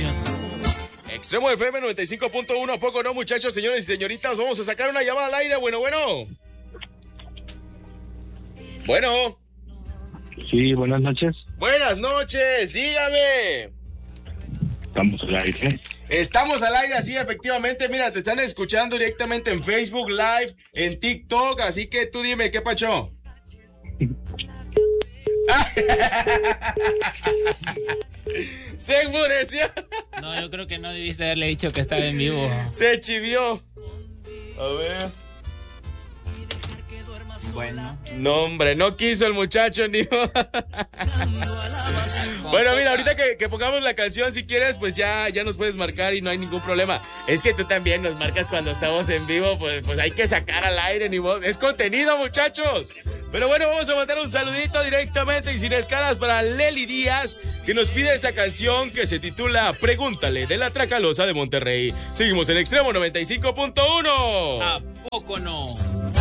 Extremo FM 95.1, ¿a poco no, muchachos, señores y señoritas? Vamos a sacar una llamada al aire. Bueno. Sí, buenas noches. Buenas noches, dígame. Estamos al aire. Estamos al aire, así efectivamente. Mira, te están escuchando directamente en Facebook Live, en TikTok, así que tú dime, ¿qué pacho? Se enfureció. No, yo creo que no debiste haberle dicho que estaba en vivo. Se chivió. A ver. Bueno. No, hombre, no quiso el muchacho ni. Bueno, mira, ahorita que pongamos la canción, si quieres, pues ya nos puedes marcar y no hay ningún problema. Es que tú también nos marcas cuando estamos en vivo, pues hay que sacar al aire, ni modo. Es contenido, muchachos. Pero bueno, vamos a mandar un saludito directamente y sin escalas para Leli Díaz, que nos pide esta canción que se titula Pregúntale, de la Tracalosa de Monterrey. Seguimos en Extremo 95.1. ¿A poco no?